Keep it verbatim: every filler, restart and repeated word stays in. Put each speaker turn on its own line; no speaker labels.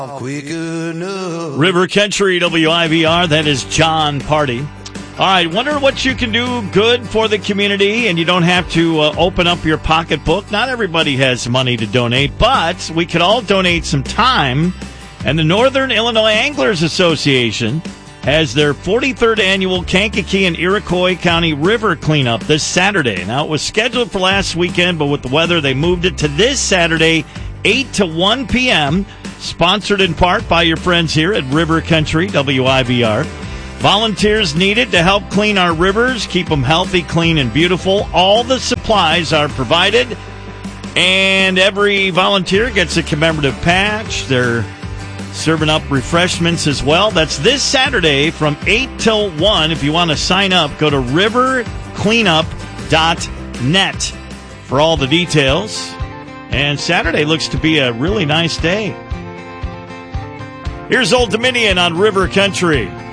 River Country, W I V R, that is John Party. All right, wonder what you can do good for the community, and you don't have to uh, open up your pocketbook. Not everybody has money to donate, but we could all donate some time. And the Northern Illinois Anglers Association has their forty-third annual Kankakee and Iroquois County River Cleanup this Saturday. Now, it was scheduled for last weekend, but with the weather, they moved it to this Saturday, eight to one p.m., sponsored in part by your friends here at River Country, W I V R. Volunteers needed to help clean our rivers, keep them healthy, clean, and beautiful. All the supplies are provided, and every volunteer gets a commemorative patch. They're serving up refreshments as well. That's this Saturday from eight till one. If you want to sign up, go to river cleanup dot net for all the details. And Saturday looks to be a really nice day. Here's Old Dominion on River Country.